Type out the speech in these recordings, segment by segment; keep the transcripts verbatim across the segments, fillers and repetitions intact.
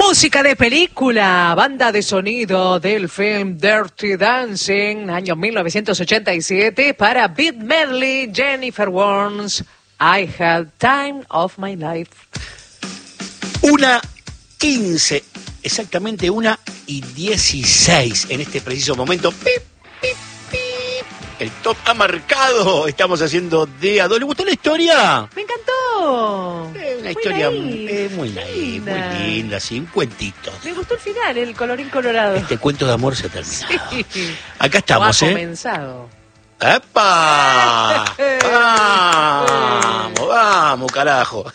Música de película, banda de sonido del film Dirty Dancing, año mil novecientos ochenta y siete, para Beat Medley, Jennifer Warnes, I Had Time of My Life. Una quince, exactamente una y dieciséis en este preciso momento. Pip, pip, pip. El top ha marcado. Estamos haciendo de a dos. ¿Le gustó la historia? Me encantó. Eh, una muy historia naif, eh, muy naif, linda. muy linda, sí, un cuentito. Me gustó el final, el colorín colorado. Este cuento de amor se ha terminado. Sí. Acá estamos, o ha ¿eh? comenzado. ¡Epa! ¡Vamos, vamos, carajo!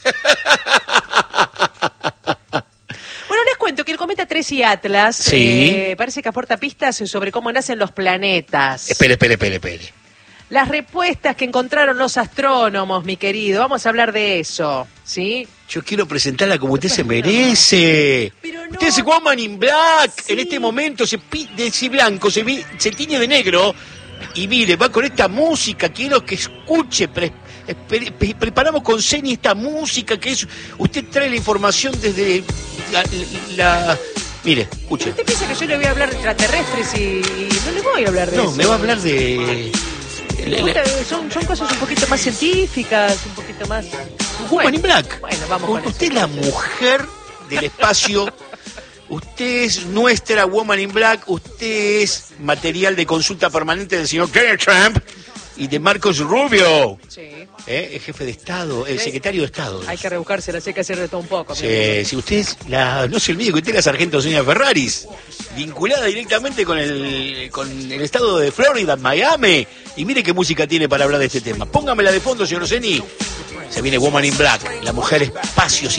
Bueno, les cuento que el cometa Tracy Atlas Sí. eh, parece que aporta pistas sobre cómo nacen los planetas. Espere, espere, espere, espere. Las respuestas que encontraron los astrónomos, mi querido. Vamos a hablar de eso, ¿sí? Yo quiero presentarla como usted se merece. Pero no. Usted es Woman in Black. Sí. En este momento se pide ese blanco, se, vi- se tiñe de negro. Y mire, va con esta música. Quiero que escuche. Pre- pre- pre- preparamos con Ceni esta música que es. Usted trae la información desde la. la- mire, escuche. ¿Usted piensa que yo le voy a hablar de extraterrestres y, y no le voy a hablar de No, eso? me va a hablar de. Me gusta, son, son cosas un poquito más científicas, un poquito más... Woman in Black. Bueno, vamos con Usted es eso. la mujer del espacio. Usted es nuestra Woman in Black. Usted es material de consulta permanente del señor Donald Trump y de Marcos Rubio. Sí. ¿Eh? El jefe de Estado, el Sí. secretario de Estado. Hay que rebuscarse, hay que hacer de todo un poco. mi Sí, amigo. si usted es la, no se olvide que usted es la sargento Sonia Ferraris, vinculada directamente con el, con el estado de Florida, Miami. Y mire qué música tiene para hablar de este tema. Póngamela de fondo, señor Ceni. Se viene Woman in Black, la mujer espacio